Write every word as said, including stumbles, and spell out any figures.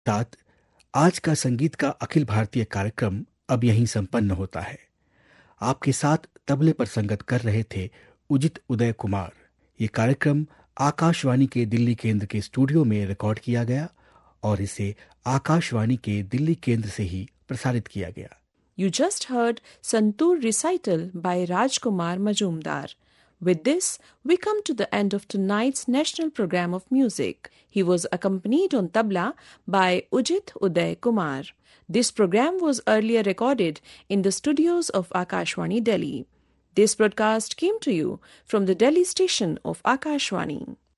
साथ आज का संगीत का अखिल भारतीय कार्यक्रम अब यहीं संपन्न होता है। आपके साथ तबले पर संगत कर रहे थे उदित उदय कुमार। ये कार्यक्रम आकाशवाणी के दिल्ली केंद्र के स्टूडियो में रिकॉर्ड किया गया और इसे आकाशवाणी के दिल्ली केंद्र से ही प्रसारित किया गया। You just heard Santoor recital by Rajkumar Majumdar. With this, we come to the end of tonight's national program of music. He was accompanied on tabla by Ujit Uday Kumar. This program was earlier recorded in the studios of Akashwani, Delhi. This broadcast came to you from the Delhi station of Akashwani.